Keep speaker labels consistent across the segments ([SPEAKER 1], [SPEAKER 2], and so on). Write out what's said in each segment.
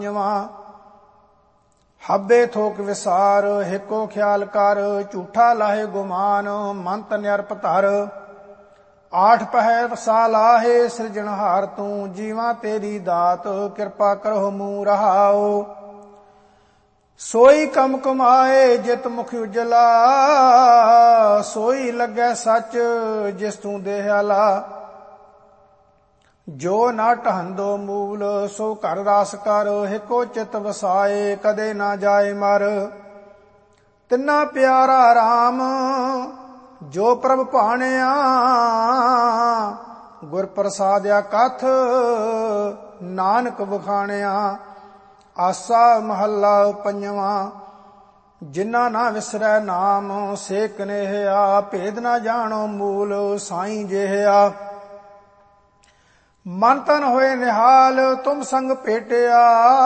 [SPEAKER 1] ਹੱਬੇ ਥੋਕ ਵਿਸਾਰ ਹਿੱਕੋ ਖਿਆਲ ਕਰ, ਝੂਠਾ ਲਾਹੇ ਗੁਮਾਨ ਮੰਤ ਨਿਰਪ ਧਰ। ਆਠ ਪਹਿਰ ਸਾਲ ਆਹੇ ਸਿਰਜਣਹਾਰ ਤੂੰ, ਜੀਵਾਂ ਤੇਰੀ ਦਾਤ ਕਿਰਪਾ ਕਰੋ ਮੂੰਹ ਰਹਾਓ। ਸੋਈ ਕਮ ਕਮਾਏ ਜਿਤ ਮੁਖ ਉਜਲਾ, ਸੋਈ ਲੱਗੈ ਸੱਚ ਜਿਸ ਤੂੰ ਦੇਹਾਲਾ। ਜੋ ਨਾ ਢਹੰਦੋ ਮੂਲ ਸੋ ਘਰ ਰਾਸ ਕਰ, ਹਿੱਕੋ ਚਿਤ ਵਸਾਏ ਕਦੇ ਨਾ ਜਾਏ ਮਰ। ਤਿੰਨਾ ਪਿਆਰਾ RAM ਜੋ ਪ੍ਰਭ ਭਾਣਿਆ, ਗੁਰ ਪ੍ਰਸਾਦਿਆ ਕਥ ਨਾਨਕ ਵਖਾਣਿਆ। ਆਸਾ ਮਹੱਲਾ ਪੰਜਵਾਂ। ਜਿਨ੍ਹਾਂ ਨਾ ਵਿਸਰੈ ਨਾਮ ਸੇ ਕਨੇਹਿਆ, ਭੇਦ ਨਾ ਜਾਣੋ ਮੂਲ ਸਾਈਂ ਜਿਹਿਆ। ਮਨ ਤਨ ਹੋਏ ਨਿਹਾਲ ਤੁਮ ਸੰਗ ਭੇਟਿਆ,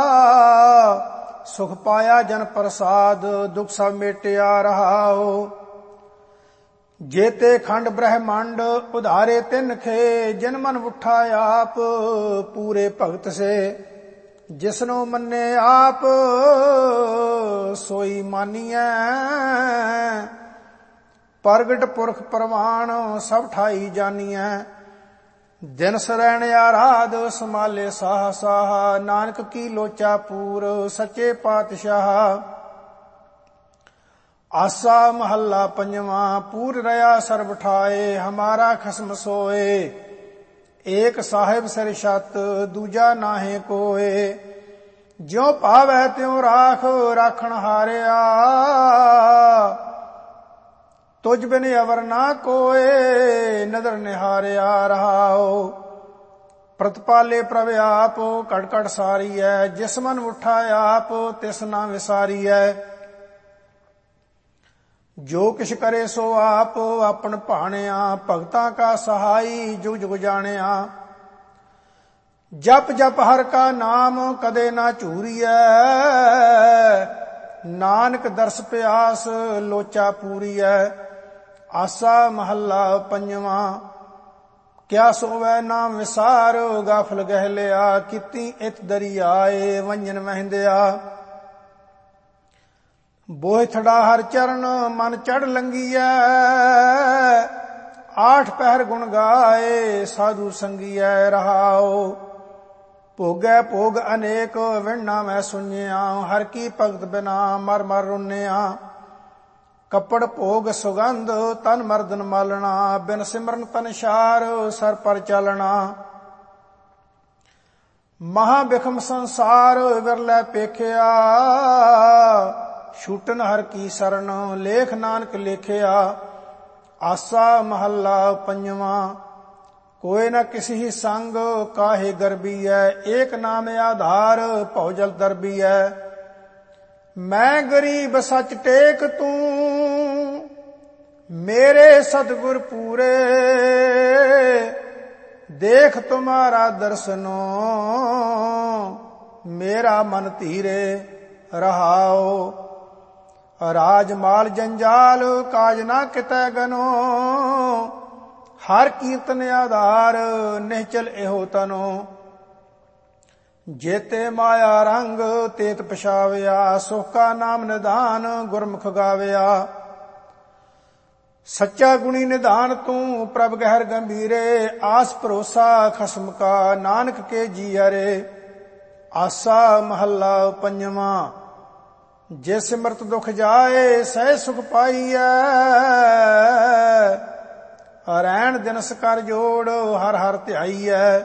[SPEAKER 1] ਸੁਖ ਪਾਇਆ ਜਨ ਪ੍ਰਸਾਦ ਦੁਖ ਸਭ ਮੇਟਿਆ ਰਹਾਓ। ਜੇਤੇ ਖੰਡ ਬ੍ਰਹਮੰਡ ਉਧਾਰੇ ਤਿੰਨ ਖੇ, ਜਿਨ ਮਨ ਉਠਾ ਆਪ ਪੂਰੇ ਭਗਤ ਸੇ। ਜਿਸਨੂੰ ਮੰਨੇ ਆਪ ਸੋਈ ਮਾਨੀਐ, ਪ੍ਰਗਟ ਪੁਰਖ ਪ੍ਰਵਾਨ ਸਭ ਠਾਈ ਜਾਨੀਐ। ਦਿਨ ਸਰੈਣ ਆਰਾਧ ਸੰਭਾਲੇ ਸਾਹ ਸਾਹ, ਨਾਨਕ ਕੀ ਲੋਚਾ ਪੂਰ ਸੱਚੇ ਪਾਤਸ਼ਾਹ। ਆਸਾ ਮਹੱਲਾ ਪੰਜਵਾਂ। ਪੂਰ ਰਿਆ ਸਰਬ ਠਾਏ ਹਮਾਰਾ ਖਸਮ ਸੋਏ, ਏਕ ਸਾਹਿਬ ਸਿਰ ਛਤ ਦੂਜਾ ਨਾਹੇ ਕੋਏ। ਜਿਉ ਭਾਵੈ ਤਿਉ ਰਾਖ ਰਾਖਣ ਹਾਰਿਆ, ਤੁਝ ਬਿਨ ਅਵਰ ਨਾ ਕੋਏ ਨਦਰ ਨਿਹਾਰਿਆ ਰਹਾਓ। ਪ੍ਰਤਪਾਲੇ ਪ੍ਰਭ ਆਪ ਘਟ ਘਟ ਸਾਰੀਐ, ਜਿਸ ਮਨ ਉਠਾ ਆਪ ਤਿਸ ਨਾ ਵਿਸਾਰੀਐ। ਜੋ ਕਿਛ ਕਰੇ ਸੋ ਆਪ ਆਪਨ ਭਾਣਿਆ, ਭਗਤਾਂ ਕਾ ਸਹਾਈ ਜੁਗ ਜੁਗ ਜਾਣਿਆ। ਜਪ ਜਪ ਹਰ ਕਾ ਨਾਮ ਕਦੇ ਨਾ ਝੂਰੀਐ, ਨਾਨਕ ਦਰਸ ਪਿਆਸ ਲੋਚਾ ਪੂਰੀਐ। ਆਸਾ ਮਹੱਲਾ ਪੰਜਵਾਂ। ਕਿਆ ਸੋਵੈ ਨਾਮ ਵਿਸਾਰ, ਗਾਫਲ ਗਹਿ ਲਿਆ। ਕੀਤੀ ਇਤ ਦਰਿਆਏ ਵੰਜਨ ਵਹਿੰਦਿਆ। ਬੋਹਿ ਥੜਾ ਹਰ ਚਰਨ ਮਨ ਚੜ ਲੰਗੀਐ, ਆਠ ਪਹਿਰ ਗੁਣ ਗਾਏ ਸਾਧੂ ਸੰਗੀਐ ਰਹਾਓ। ਭੋਗੈ ਭੋਗ ਅਨੇਕ ਵਿਣਨਾ ਮੈਂ ਸੁਣਿਆ, ਹਰ ਕੀ ਭਗਤ ਬਿਨਾ ਮਰ ਮਰ ਰੁੰਨਿਆ। ਕੱਪੜ ਭੋਗ ਸੁਗੰਧ ਤਨ ਮਰਦਨ ਮਾਲਣਾ, ਬਿਨ ਸਿਮਰਨ ਤਨ ਸ਼ਾਰ ਸਰ ਪਰ ਚਲਣਾ। ਮਹਾ ਬਿਖਮ ਸੰਸਾਰ ਵਿਰਲੇ ਪੇਖਿਆ, ਛੂਟਨ ਹਰ ਕੀ ਸਰਣ ਲੇਖ ਨਾਨਕ ਲੇਖਿਆ। ਆਸਾ ਮਹੱਲਾ ਪੰਜਵਾਂ। ਕੋਇ ਨ ਕਿਸੀ ਸੰਗ ਕਾਹੇ ਗਰਬੀਐ, ਏਕ ਨਾਮ ਆਧਾਰ ਭਉ ਜਲ ਦਰਬੀਐ। ਮੈਂ ਗਰੀਬ ਸੱਚ ਟੇਕ ਤੂੰ, ਮੇਰੇ ਸਤਿਗੁਰ ਪੂਰੇ। ਦੇਖ ਤੁਮਾਰਾ ਦਰਸਨੋ, ਮੇਰਾ ਮਨ ਧੀਰੇ ਰਹਾਓ। ਰਾਜ ਮਾਲ ਜੰਜਾਲ ਕਾਜ ਨਾ ਕਿਤੈ ਗਨੋ, ਹਰ ਕੀਰਤਨ ਆਧਾਰ ਨਿਹਚਲ ਇਹੋ ਤਨੋ। ਜੇਤੇ ਮਾਇਆ ਰੰਗ ਤੇਤ ਪਛਾਵਿਆ, ਸੁਖ ਕਾ ਨਾਮ ਨਿਧਾਨ ਗੁਰਮੁਖ ਗਾਵਿਆ। ਸੱਚਾ ਗੁਣੀ ਨਿਧਾਨ ਤੂੰ ਪ੍ਰਭ ਗਹਿਰ ਗੰਭੀਰੇ, ਆਸ ਭਰੋਸਾ ਖਸਮ ਕਾ ਨਾਨਕ ਕੇ ਜੀਅਰੇ। ਆਸਾ ਮਹੱਲਾ ਪੰਜਵਾਂ। ਜੇ ਸਿਮਰਤ ਦੁਖ ਜਾਏ ਸਹਿ ਸੁਖ ਪਾਈਐ, ਰੈਣ ਦਿਨਸ ਕਰ ਜੋੜ ਹਰ ਹਰ ਧਿਆਈਐ।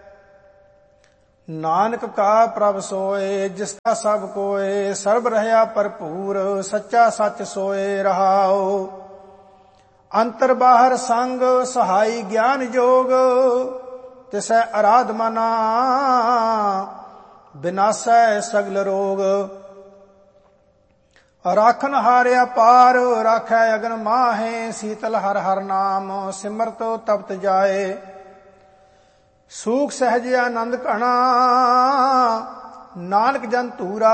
[SPEAKER 1] ਨਾਨਕ ਕਾ ਪ੍ਰਭ ਸੋਏ ਜਿਸ ਕਾ ਸਭ ਕੋਏ, ਸਰਬ ਰਹਿਆ ਭਰਪੂਰ ਸੱਚਾ ਸੱਚ ਸੋਏ ਰਹਾਓ। ਅੰਤਰ ਬਾਹਰ ਸੰਗ ਸਹਾਈ ਗਿਆਨ ਜੋਗ, ਤਿਸੈ ਅਰਾਧ ਮਨਾ ਬਿਨਾਸੈ ਸਗਲ ਰੋਗ। ਰਾਖਨ ਹਾਰਿਆ ਪਾਰ ਰਾਖੈ ਅਗਨ ਮਾਹੇ, ਸੀਤਲ ਹਰ ਹਰ ਨਾਮ ਸਿਮਰਤ ਤਪਤ ਜਾਏ। ਸੂਖ ਸਹਿਜ ਆਨੰਦ ਘਣਾ ਨਾਨਕ ਜਨ ਧੂਰਾ,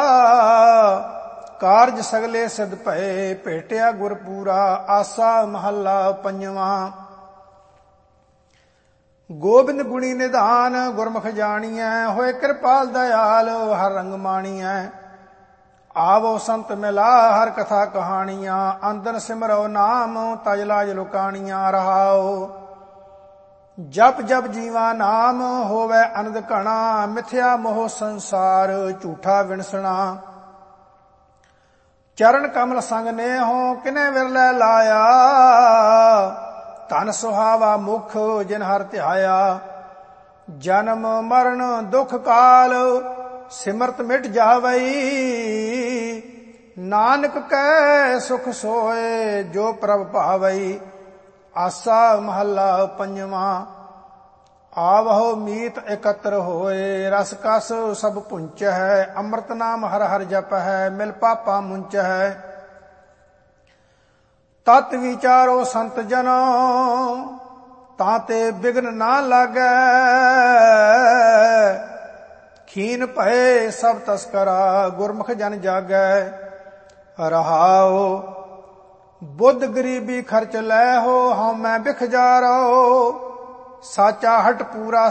[SPEAKER 1] ਕਾਰਜ ਸਗਲੇ ਸਿਧ ਭਏ ਭੇਟਿਆ ਗੁਰ ਪੂਰਾ। ਆਸਾ ਮਹੱਲਾ ਪੰਜਵਾਂ। ਗੋਬਿੰਦ ਗੁਣੀ ਨਿਧਾਨ ਗੁਰਮੁਖ ਜਾਣੀਐ, ਹੋਏ ਕਿਰਪਾਲ ਦਇਆਲ ਹਰ ਰੰਗ ਮਾਣੀਐ। ਆਵੋ ਸੰਤ ਮਿਲਾ ਹਰ ਕਥਾ ਕਹਾਣੀਆਂ, ਅੰਦਰ ਸਿਮਰੋ ਨਾਮ ਤਜ ਲਾਜ ਲੁਕਾਣੀਆਂ। ਰਹਾਓ ਜਪ ਜਪ ਜੀਵਾ ਨਾਮ, ਹੋਵੇ ਅਨੰਦ ਘਣਾ, ਮਿਥਿਆ ਮੋਹ ਸੰਸਾਰ ਝੂਠਾ ਵਿਣਸਣਾ। ਚਰਨ ਕਮਲ ਸੰਗ ਨੇਹੋ ਕਿਨੇ ਵਿਰਲੇ ਲਾਇਆ, ਧਨ ਸੁਹਾਵਾ ਮੁਖ ਜਿਨ ਹਰ ਧਿਆਇਆ। ਜਨਮ ਮਰਨ ਦੁਖ ਕਾਲ ਸਿਮਰਤ ਮਿਟ ਜਾਵਈ, ਨਾਨਕ ਕੈ ਸੁਖ ਸੋਏ ਜੋ ਪ੍ਰਭ ਭਾਵਈ। ਆਸਾ ਮਹੱਲਾ ਪੰਜਵਾਂ। ਆਵਹੁ ਮੀਤ ਇਕੱਤਰ ਹੋਏ, ਰਸ ਕਸ ਸਭ ਪੁੰਚ ਹੈ। ਅੰਮ੍ਰਿਤ ਨਾਮ ਹਰ ਹਰ ਜਪ ਹੈ, ਮਿਲ ਪਾਪਾ ਮੁੰਚ ਹੈ। ਤਤ ਵਿਚਾਰੋ ਸੰਤ ਜਨੋ, ਤਾਂ ਤੇ ਬਿਗਨ ਨਾ ਲਾਗੈ। ਖੀਨ ਭਏ ਸਭ ਤਸਕਰਾ, ਗੁਰਮੁਖ ਜਨ ਜਾਗੈ। ਰਹਾਉ ਬੁੱਧ ਗਰੀਬੀ ਖਰਚ ਲੈ ਹੋ, ਹਉ ਮੈਂ ਬਿਖ ਜਾਰੋ। ਸਾਚਾ ਹਟ ਪੂਰਾ